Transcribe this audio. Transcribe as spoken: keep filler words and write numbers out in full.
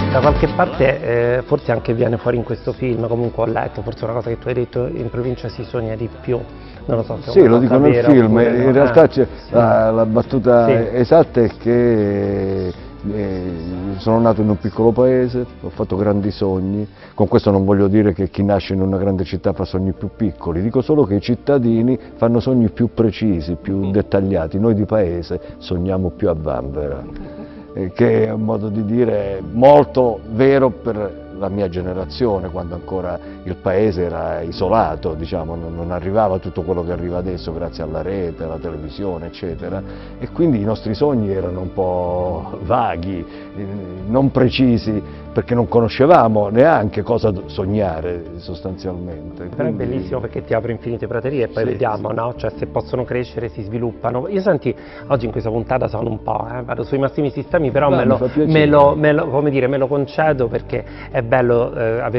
Da qualche parte, eh, forse anche viene fuori in questo film, comunque ho letto, forse una cosa che tu hai detto, in provincia si sogna di più, non lo so se è Sì, una lo cosa dico nel vera film, oppure no. in realtà Eh, c'è- sì. la, la battuta Sì. esatta è che eh, sono nato in un piccolo paese, ho fatto grandi sogni, con questo non voglio dire che chi nasce in una grande città fa sogni più piccoli, dico solo che i cittadini fanno sogni più precisi, più dettagliati, noi di paese sogniamo più a vanvera, eh, che è un modo di dire molto vero per la mia generazione, quando ancora il paese era isolato, diciamo, non, non arrivava tutto quello che arriva adesso grazie alla rete, alla televisione, eccetera, e quindi i nostri sogni erano un po' vaghi, eh, non precisi, perché non conoscevamo neanche cosa sognare sostanzialmente. Però è Quindi- bellissimo perché ti apre infinite praterie e poi Sì, vediamo, sì. no? Cioè se possono crescere si sviluppano. Io senti, oggi in questa puntata sono un po', eh, vado sui massimi sistemi, però No, me mi lo, fa piacere. me lo, me lo- come dire, me lo concedo perché è bello eh, avere